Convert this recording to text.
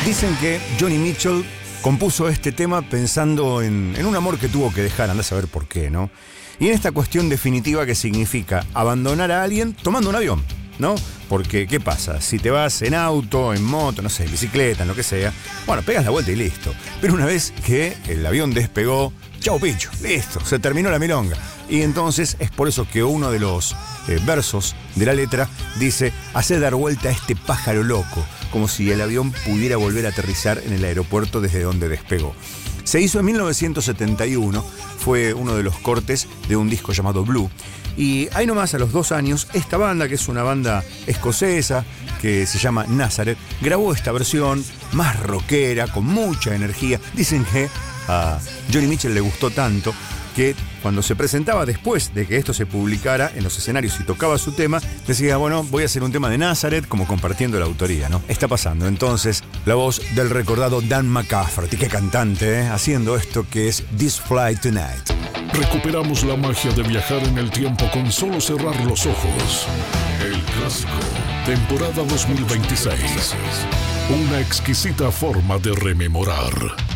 Dicen que Joni Mitchell compuso este tema pensando en un amor que tuvo que dejar, andá a saber por qué, ¿no? Y en esta cuestión definitiva que significa abandonar a alguien tomando un avión, ¿no? Porque, ¿qué pasa? Si te vas en auto, en moto, no sé, en bicicleta, en lo que sea, bueno, pegas la vuelta y listo. Pero una vez que el avión despegó, chau picho, listo, se terminó la milonga. Y entonces es por eso que uno de los versos de la letra dice: hace dar vuelta a este pájaro loco, como si el avión pudiera volver a aterrizar en el aeropuerto desde donde despegó. Se hizo en 1971, fue uno de los cortes de un disco llamado Blue. Y ahí nomás, a los 2 años, esta banda, que es una banda escocesa, que se llama Nazareth, grabó esta versión más rockera, con mucha energía. Dicen que a Joni Mitchell le gustó tanto que cuando se presentaba después de que esto se publicara en los escenarios y tocaba su tema, decía, bueno, voy a hacer un tema de Nazareth, como compartiendo la autoría, ¿no? Está pasando entonces la voz del recordado Dan McCafferty, qué cantante, haciendo esto que es This Flight Tonight. Recuperamos la magia de viajar en el tiempo con solo cerrar los ojos. El clásico, temporada 2026. Una exquisita forma de rememorar.